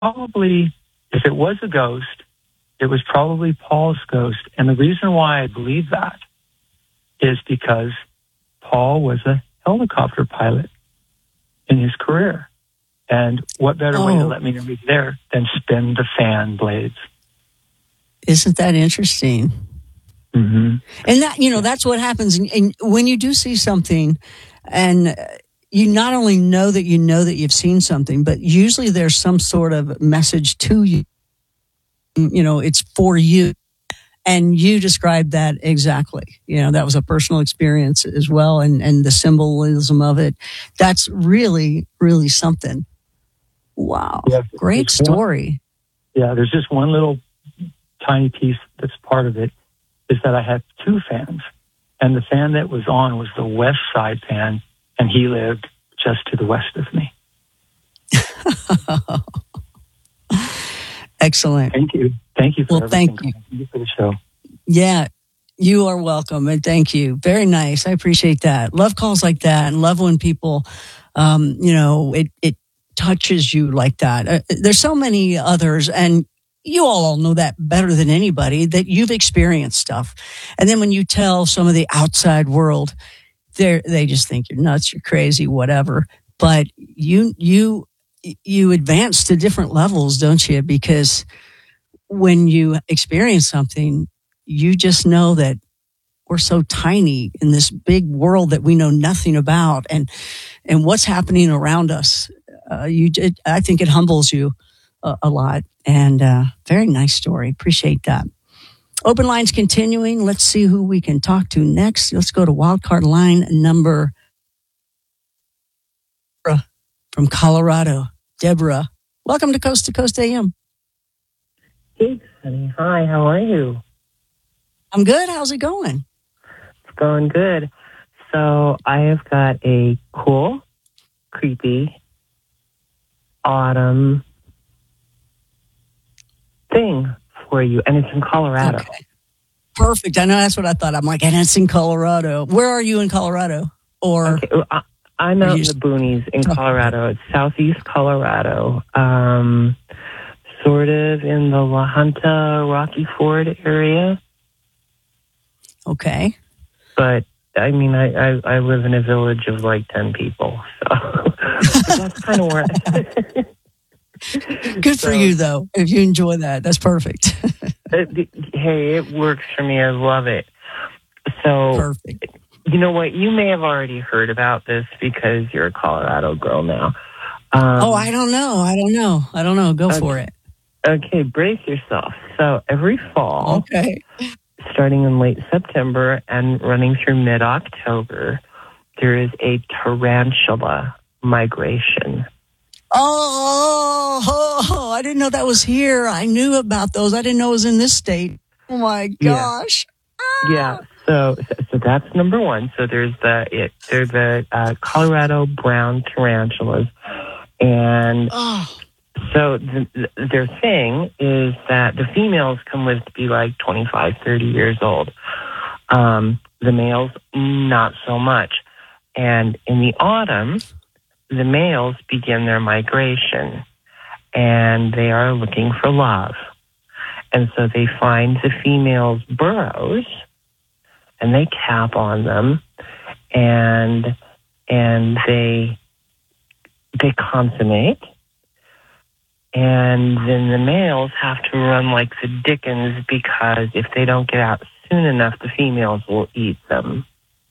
probably, if it was a ghost, it was probably Paul's ghost. And the reason why I believe that is because Paul was a helicopter pilot in his career. And what better way to let me know he's there than spin the fan blades? Isn't that interesting? Mm-hmm. And that, that's what happens. And when you do see something, and you not only know that you've seen something, but usually there's some sort of message to you. It's for you. And you described that exactly. That was a personal experience as well. And the symbolism of it. That's really, really something. Wow. Yeah, great story. There's just one little tiny piece that's part of it, is that I had two fans. And the fan that was on was the west side fan, and he lived just to the west of me. Excellent. Thank you. Thank you for everything. Thank you. Thank you for the show. Yeah, you are welcome, and thank you. Very nice. I appreciate that. Love calls like that, and love when people, it touches you like that. There's so many others, and you all know that better than anybody, that you've experienced stuff. And then when you tell some of the outside world, they just think you're nuts, you're crazy, whatever. But you advance to different levels, don't you? Because when you experience something, you just know that we're so tiny in this big world that we know nothing about, and what's happening around us. I think it humbles you a lot. And very nice story. Appreciate that. Open lines continuing. Let's see who we can talk to next. Let's go to wildcard line number from Colorado. Deborah, welcome to Coast AM. Hey, honey. Hi, how are you? I'm good. How's it going? It's going good. So I have got a cool, creepy, autumn thing for you, and it's in Colorado. Okay. Perfect. I know, that's what I thought. I'm like, and it's in Colorado. Where are you in Colorado? Or I'm out in the boonies in Colorado. It's southeast Colorado, sort of in the La Junta, Rocky Ford area. Okay. But I mean, I live in a village of like 10 people, so that's kind of where. Good for you, though. If you enjoy that, that's perfect. Hey, it works for me. I love it. So, perfect. You know what? You may have already heard about this because you're a Colorado girl now. I don't know. Go for it. Okay, brace yourself. So every fall, starting in late September and running through mid-October, there is a tarantula migration. Oh, I didn't know that was here. I knew about those. I didn't know it was in this state. Oh my gosh. Yeah. So that's number one. So they're the Colorado brown tarantulas. And so their thing is that the females can live to be like 25, 30 years old. The males, not so much. And in the autumn, the males begin their migration, and they are looking for love. And so they find the females' burrows, and they tap on them, and they consummate. And then the males have to run like the dickens, because if they don't get out soon enough, the females will eat them.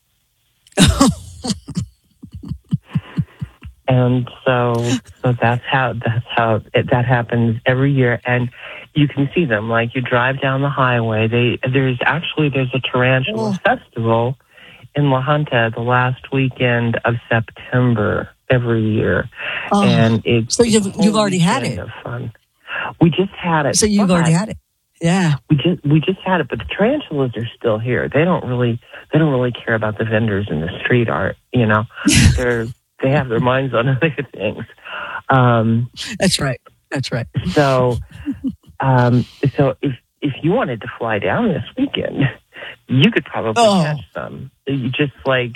And so that happens every year, and you can see them. Like, you drive down the highway. There's a tarantula festival in La Junta the last weekend of September every year, and it's so you've already had it. Of fun. We just had it. So you've already had it. Yeah. We just had it, but the tarantulas are still here. They don't really care about the vendors in the street art. They have their minds on other things. That's right. So, so if you wanted to fly down this weekend, you could probably catch some. You just they're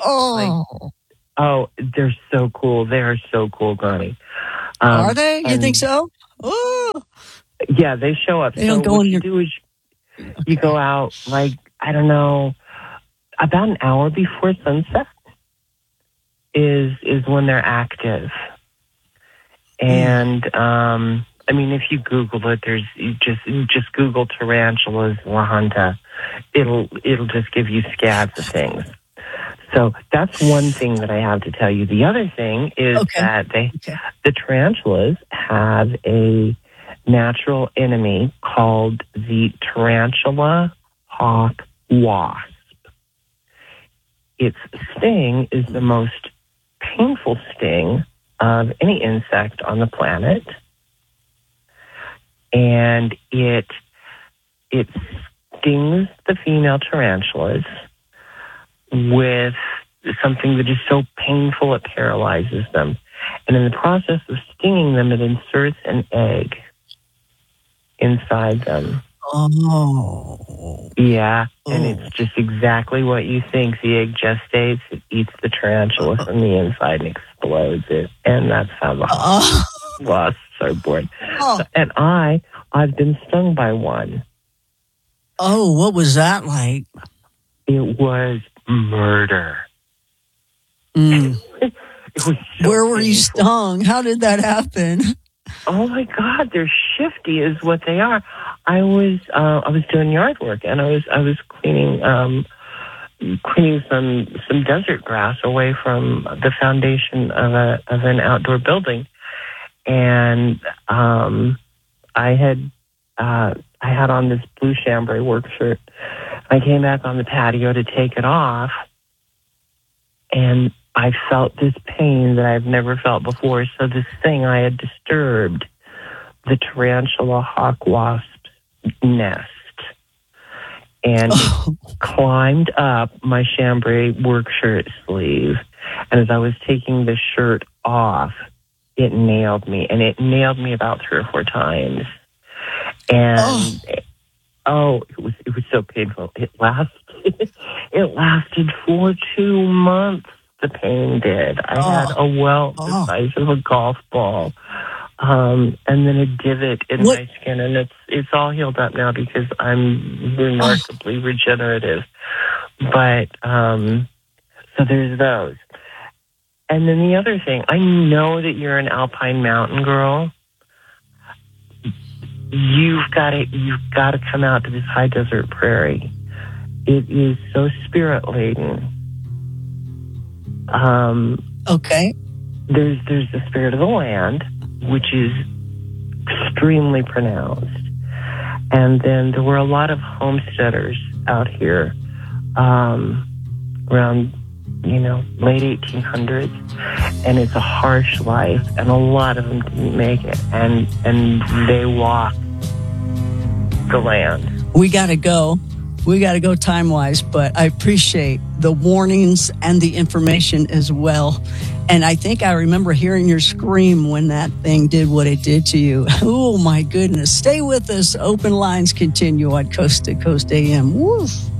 so cool. They are so cool, Granny. Are they? You think so? Oh, Yeah, they show up. They so don't go what in you your... do is you go out, like, I don't know, about an hour before sunset is when they're active. And I mean, if you Google it, you just Google tarantulas La Junta. It'll just give you scads of things. So that's one thing that I have to tell you. The other thing is that the tarantulas have a natural enemy called the tarantula hawk wasp. Its sting is the most painful sting of any insect on the planet. And it stings the female tarantulas with something that is so painful it paralyzes them. And in the process of stinging them, it inserts an egg inside them. Oh. Yeah, and it's just exactly what you think. The egg gestates, it eats the tarantula from the inside and explodes it. And that's how the wasps are born. And I've been stung by one. Oh, what was that like? It was murder. Mm. It was so Where were you painful. stung? How did that happen? Oh my God, they're shifty, is what they are. I was doing yard work, and I was cleaning some desert grass away from the foundation of an outdoor building, and I had on this blue chambray work shirt. I came back on the patio to take it off, and I felt this pain that I've never felt before. So this thing I had disturbed, the tarantula hawk wasp nest, and it climbed up my chambray work shirt sleeve. And as I was taking the shirt off, it nailed me, and it nailed me about 3 or 4 times. And it was so painful. It lasted for 2 months. The pain did. I had a welt the size of a golf ball, and then a divot in my skin, and it's all healed up now because I'm remarkably regenerative. But so there's those. And then the other thing, I know that you're an alpine mountain girl. You've got to come out to this high desert prairie. It is so spirit laden. There's the spirit of the land, which is extremely pronounced. And then there were a lot of homesteaders out here around, late 1800s, and it's a harsh life, and a lot of them didn't make it, and they walked the land. We got to go time-wise, but I appreciate the warnings and the information as well. And I think I remember hearing your scream when that thing did what it did to you. Oh, my goodness. Stay with us. Open lines continue on Coast to Coast AM. Woof.